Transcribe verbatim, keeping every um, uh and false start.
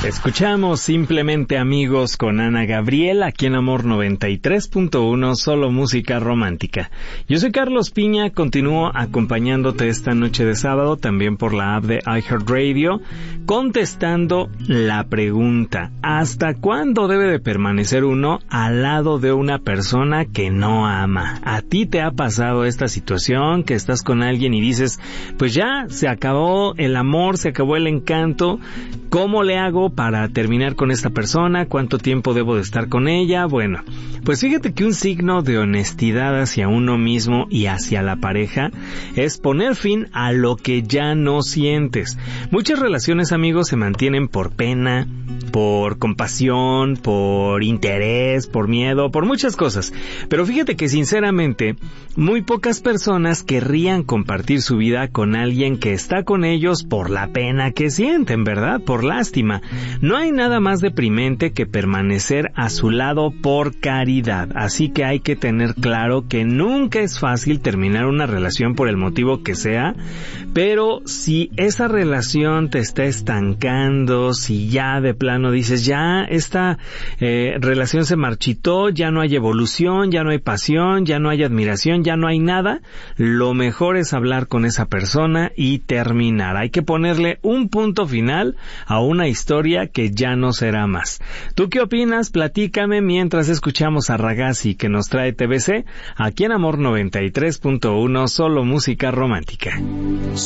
Escuchamos Simplemente Amigos con Ana Gabriel, aquí en Amor noventa y tres punto uno, solo música romántica. Yo soy Carlos Piña, continúo acompañándote esta noche de sábado, también por la app de iHeartRadio, contestando la pregunta: ¿hasta cuándo debe de permanecer uno al lado de una persona que no ama? ¿A ti te ha pasado esta situación, que estás con alguien y dices, pues ya, se acabó el amor, se acabó el encanto, ¿cómo le hago para terminar con esta persona? ¿Cuánto tiempo debo de estar con ella? Bueno, pues fíjate que un signo de honestidad hacia uno mismo y hacia la pareja es poner fin a lo que ya no sientes. Muchas relaciones, amigos, se mantienen por pena, por compasión, por interés, por miedo, por muchas cosas. Pero fíjate que sinceramente, muy pocas personas querrían compartir su vida con alguien que está con ellos por la pena que sienten, ¿verdad? Por lástima. No hay nada más deprimente que permanecer a su lado por caridad. Así que hay que tener claro que nunca es fácil terminar una relación por el motivo que sea, pero si esa relación te está estancando, si ya de plano dices, ya esta eh, relación se marchitó, ya no hay evolución, ya no hay pasión, ya no hay admiración, ya no hay nada, lo mejor es hablar con esa persona y terminar. Hay que ponerle un punto final a una historia que ya no será más. ¿Tú qué opinas? Platícame mientras escuchamos a Ragazzi, que nos trae T B C aquí en Amor noventa y tres punto uno, solo música romántica.